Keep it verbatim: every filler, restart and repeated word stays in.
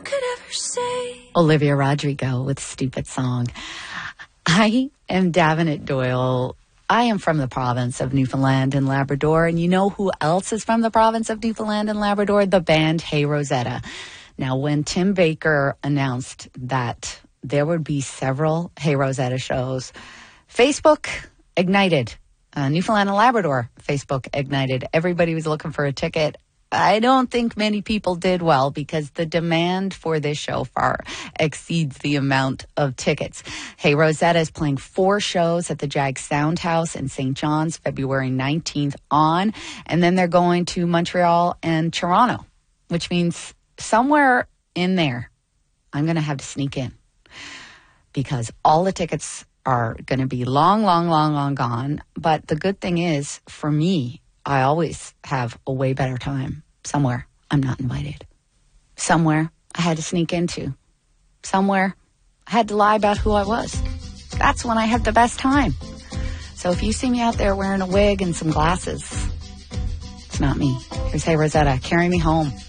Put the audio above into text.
could ever say. Olivia Rodrigo with Stupid Song. I am Davenant Doyle. I am from the province of Newfoundland and Labrador, and you know who else is from the province of Newfoundland and Labrador? The band Hey Rosetta. Now, when Tim Baker announced that there would be several Hey Rosetta shows, Facebook ignited. Uh, Newfoundland and Labrador Facebook ignited. Everybody was looking for a ticket. I don't think many people did well because the demand for this show far exceeds the amount of tickets. Hey Rosetta is playing four shows at the Jag Sound House in Saint John's, February nineteenth on, and then they're going to Montreal and Toronto, which means somewhere in there, I'm going to have to sneak in because all the tickets are going to be long, long, long, long gone. But the good thing is, for me, I always have a way better time somewhere I'm not invited. Somewhere I had to sneak into. Somewhere I had to lie about who I was. That's when I have the best time. So if you see me out there wearing a wig and some glasses, it's not me. Here's Hey Rosetta, Carry Me Home.